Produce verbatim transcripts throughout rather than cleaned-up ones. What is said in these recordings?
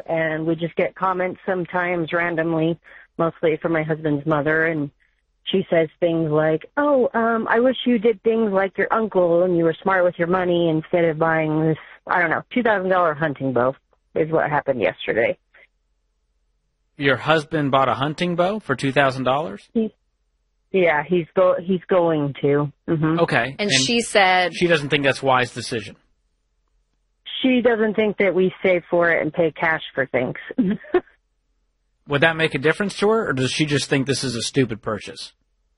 and we just get comments sometimes randomly, mostly from my husband's mother, and she says things like, oh, um, I wish you did things like your uncle and you were smart with your money instead of buying this, I don't know, two thousand dollars hunting bow is what happened yesterday. Your husband bought a hunting bow for two thousand dollars? He, yeah, he's go he's going to. Mm-hmm. Okay. And, and she said... She doesn't think that's a wise decision. She doesn't think that we save for it and pay cash for things. Would that make a difference to her, or does she just think this is a stupid purchase?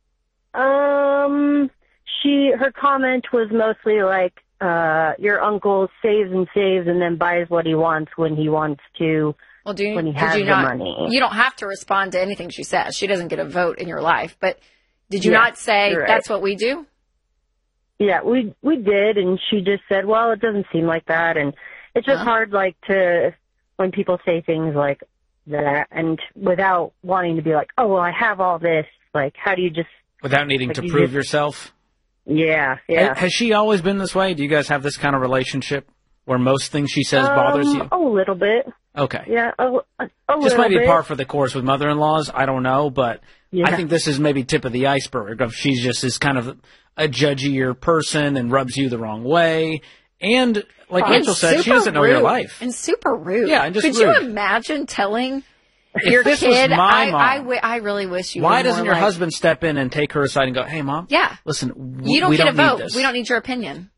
Um, she her comment was mostly like, uh, your uncle saves and saves and then buys what he wants when he wants to. Well, do you, when he has you the not, money. You don't have to respond to anything she says. She doesn't get a vote in your life. But did you yeah, not say right. that's what we do? Yeah, we we did, and she just said, well, it doesn't seem like that. And it's just huh? hard, like, to, when people say things like that, and without wanting to be like, oh, well, I have all this. Like, how do you just... Without needing like, to you prove just, yourself? Yeah, yeah. Has she always been this way? Do you guys have this kind of relationship where most things she says um, bothers you? A little bit. Okay. Yeah, a, a, a This might be bit. par for the course with mother-in-laws. I don't know, but yeah. I think this is maybe tip of the iceberg of she's just is kind of a judgier person and rubs you the wrong way. And like and Rachel said, she doesn't know rude. your life. And super rude. Yeah, and just Could rude. you imagine telling if your this kid, was my I, mom, I, w- I really wish you why were doesn't more your like, husband step in and take her aside and go, hey, Mom, yeah, listen, w- you don't we get don't a vote. Need this. We don't need your opinion.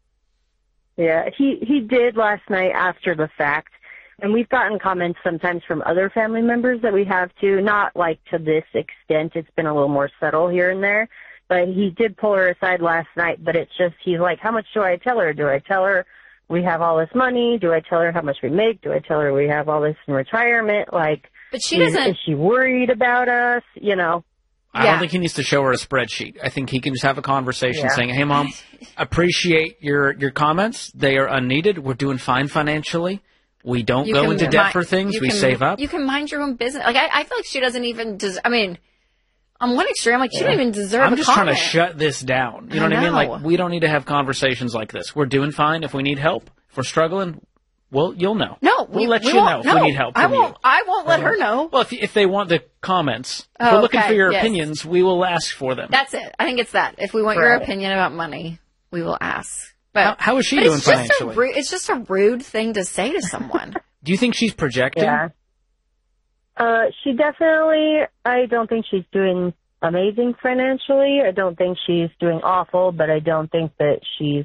Yeah, he, he did last night after the fact. And we've gotten comments sometimes from other family members that we have too, not like to this extent. It's been a little more subtle here and there. But he did pull her aside last night. But it's just, he's like, how much do I tell her? Do I tell her we have all this money? Do I tell her how much we make? Do I tell her we have all this in retirement? Like, but she is, doesn't. Is she worried about us? You know? I yeah. don't think he needs to show her a spreadsheet. I think he can just have a conversation yeah. saying, hey, Mom, appreciate your, your comments. They are unneeded. We're doing fine financially. We don't you go can, into debt mi- for things. We can, save up. You can mind your own business. Like I, I feel like she doesn't even. Des- I mean, on one extreme, I'm like, she yeah. don't even deserve. I'm a just comment. trying to shut this down. You know I what I mean? know. Like we don't need to have conversations like this. We're doing fine. If we need help, if we're struggling, well, you'll know. No, we'll we, let we you know if no, we need help. I from won't. You. I won't let uh, her know. Well, if if they want the comments, oh, if we're looking okay. for your yes. opinions, we will ask for them. That's it. I think it's that. If we want right. your opinion about money, we will ask. But how, how is she but doing it's just financially? A rude, it's just a rude thing to say to someone. Do you think she's projecting? Yeah. Uh, she definitely, I don't think she's doing amazing financially. I don't think she's doing awful, but I don't think that she's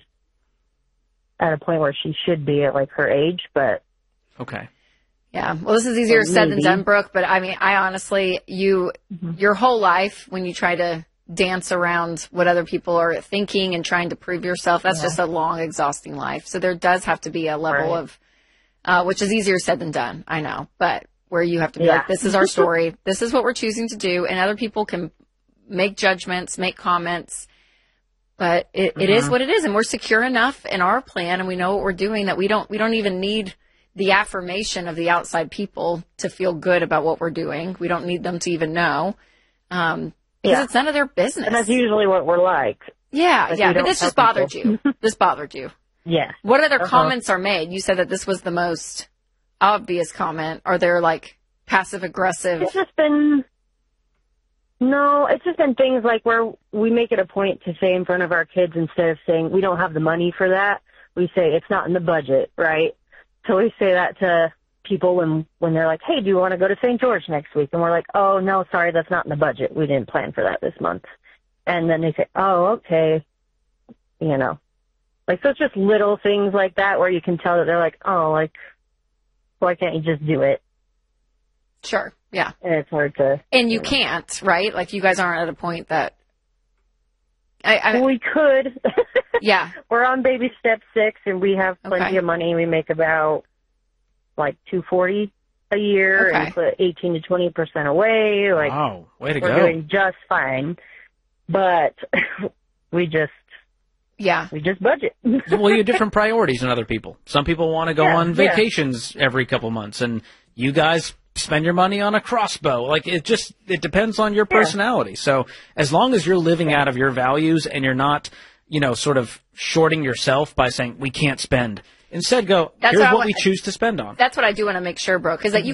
at a point where she should be at like her age, but. Okay. Yeah. Well, this is easier Maybe. said than done, Brooke, but I mean, I honestly, you, mm-hmm. your whole life when you try to dance around what other people are thinking and trying to prove yourself, that's yeah. just a long, exhausting life. So there does have to be a level right. of, uh, which is easier said than done, I know, but where you have to be yeah. like, this is our story. This is what we're choosing to do. And other people can make judgments, make comments, but it, mm-hmm. it is what it is. And we're secure enough in our plan and we know what we're doing that we don't, we don't even need the affirmation of the outside people to feel good about what we're doing. We don't need them to even know. Um, because yeah. it's none of their business. And that's usually what we're like. Yeah, like yeah. But this just bothered people. you. This bothered you. Yeah. What other uh-huh. comments are made? You said that this was the most obvious comment. Are there like passive aggressive? It's just been, no, it's just been things like where we make it a point to say in front of our kids, instead of saying we don't have the money for that, we say it's not in the budget, right? So we say that to people when, when they're like, hey, do you want to go to Saint George next week? And we're like, oh, no, sorry, that's not in the budget. We didn't plan for that this month. And then they say, oh, okay, you know. Like, so it's just little things like that where you can tell that they're like, oh, like, why can't you just do it? Sure, yeah. And it's hard to... And you, you know. can't, right? Like, you guys aren't at a point that... I, I, we could. Yeah. We're on baby step six, and we have plenty okay. of money. We make about, like, two hundred forty dollars a year, okay. and put eighteen to twenty percent away. Like, wow, way to we're go. We're doing just fine. But we just... Yeah. We just budget. Well, you have different priorities than other people. Some people want to go yeah, on vacations yeah. every couple months, and you guys spend your money on a crossbow. Like, it just, it depends on your personality. Yeah. So as long as you're living yeah. out of your values and you're not, you know, sort of shorting yourself by saying, we can't spend. Instead, go, that's here's what, what I, we choose to spend on. That's what I do want to make sure, bro, because like, you